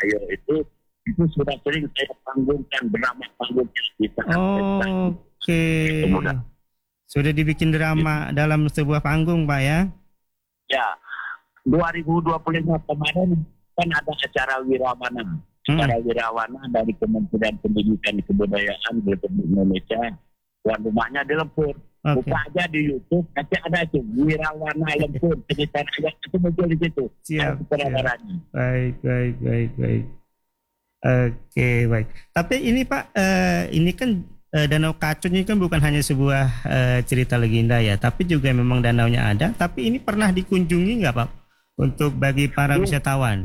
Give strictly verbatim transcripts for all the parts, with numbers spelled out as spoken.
Cahyo itu itu sudah sering saya panggungkan drama panggung kita. Oh, oke. Okay. Sudah dibikin drama ya. Dalam sebuah panggung, Pak ya? Ya. dua ribu dua puluh lima kemarin kan ada acara Wirawana. Acara hmm. Wirawana dari Kementerian Pendidikan dan Kebudayaan Republik Indonesia. Tuan rumahnya di Lempur. Okay. Buka aja di YouTube, nanti ada itu Wirawana Lempur. Cerita rakyat itu muncul di situ. Siap. siap. Baik, baik, baik, baik. Oke, okay, baik. Tapi ini Pak, uh, ini kan uh, Danau Kaco ini kan bukan hanya sebuah uh, cerita legenda ya, tapi juga memang danaunya ada. Tapi ini pernah dikunjungi nggak Pak untuk bagi para ini, wisatawan?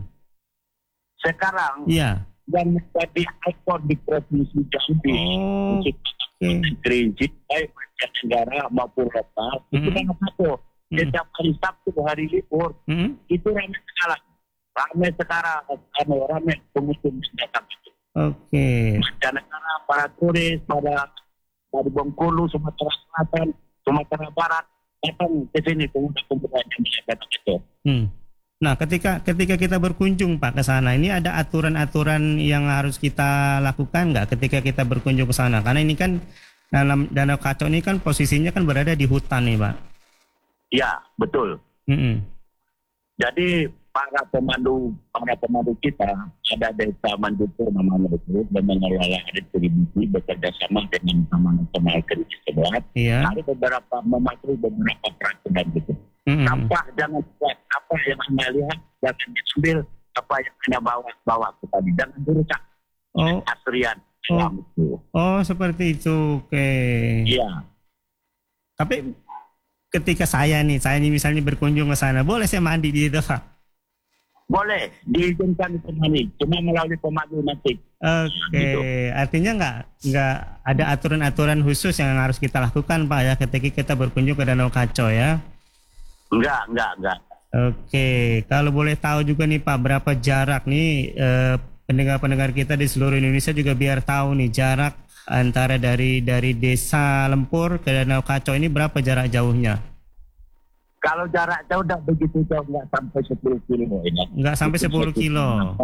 Sekarang, iya. Dan menjadi ikon di provinsi Jambi, oh, okay. Kerinci, baik negara maupun lokal, mm-hmm. itu Danau Kaco. Mm-hmm. Setiap hari Sabtu hari libur, mm-hmm. itu ramai sekali. Ramai sekarang, anu ramai pengunjung datang itu. Oke. Mancanegara, para turis, pada dari Bengkulu, Sumatera Selatan, Sumatera Barat datang ke sini pengunjung-pengunjung yang datang itu. Hmm. Nah, ketika ketika kita berkunjung Pak ke sana, ini ada aturan-aturan yang harus kita lakukan nggak ketika kita berkunjung ke sana? Karena ini kan dalam Danau Kaco ini kan posisinya kan berada di hutan nih Pak. Iya, betul. Mm-hmm. Jadi para pemandu para pemandu kita ada desa Mandutur namanya itu dan mengelola distribusi bekerja sama dengan Taman Nasional Kerinci Sebelat. Iya. Ada beberapa mematuhi beberapa peraturan gitu. Mm-hmm. Sampah jangan buat apa yang anda lihat jangan diambil, apa yang anda bawa bawa ke tadi jangan dirusak. Oh. Asrian. Oh. Itu. Oh seperti itu, oke. Okay. Iya. Tapi ketika saya nih, saya nih misalnya berkunjung ke sana, boleh saya mandi di itu Pak? Boleh, diizinkan ditemani, cuma melalui pemandu nanti. Oke, okay. gitu. Artinya nggak nggak ada aturan-aturan khusus yang harus kita lakukan Pak ya ketika kita berkunjung ke Danau Kaco ya? Enggak, enggak, enggak. Oke, okay. Kalau boleh tahu juga nih Pak, berapa jarak nih eh, pendengar-pendengar kita di seluruh Indonesia juga biar tahu nih jarak antara dari dari desa Lempur ke Danau Kaco ini berapa jarak jauhnya? Kalau jarak jauh udah begitu jauh, nggak sampai sepuluh kilo ini. Nggak sampai sepuluh kilo.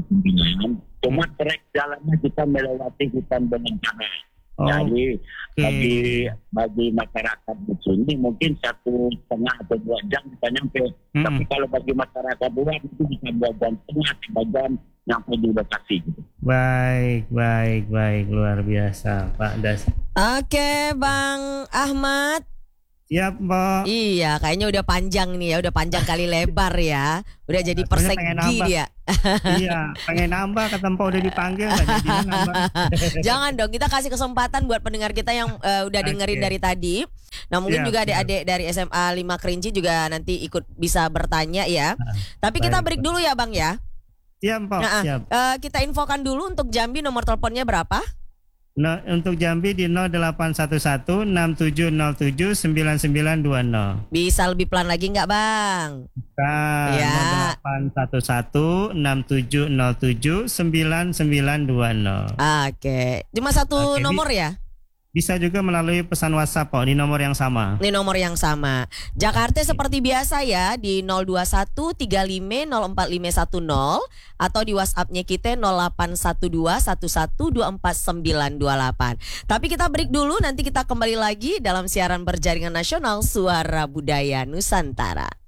Cuma hmm. trek jalannya kita melewati hutan belantara. Oh, Jadi okay. bagi bagi masyarakat di sini mungkin satu setengah atau dua jam bisa nyampe. Hmm. Tapi kalau bagi masyarakat luar itu bisa dua jam setengah, tiga jam nyampe di lokasi. Gitu. Baik, baik, baik, luar biasa Pak Das. Oke, Bang Ahmad. Siap, Mbak. Iya, kayaknya udah panjang nih ya, udah panjang kali lebar ya. Udah jadi persegi dia. Iya, pengen nambah, kata Mbak udah dipanggil gak jadi nambah. Jangan dong, kita kasih kesempatan buat pendengar kita yang uh, udah dengerin okay. dari tadi. Nah, mungkin siap, juga adik-adik dari S M A lima Kerinci juga nanti ikut bisa bertanya ya. Nah, tapi baik, kita break dulu ya, Bang ya. Siap, Mbak. Nah, siap. Uh, kita infokan dulu untuk Jambi nomor teleponnya berapa? No, untuk Jambi di nol delapan satu satu enam tujuh nol tujuh sembilan sembilan dua nol. Bisa lebih pelan lagi nggak Bang? Kan, ya. nol delapan satu satu enam tujuh nol tujuh sembilan sembilan dua nol. Oke, cuma satu Oke, nomor di, ya? Bisa juga melalui pesan WhatsApp kok di nomor yang sama. Di nomor yang sama. Jakarta Oke. seperti biasa ya di nol dua satu tiga lima nol empat lima satu nol atau di WhatsApp-nya kita nol delapan satu dua satu satu dua empat sembilan dua delapan. Tapi kita break dulu, nanti kita kembali lagi dalam siaran berjaringan nasional Suara Budaya Nusantara.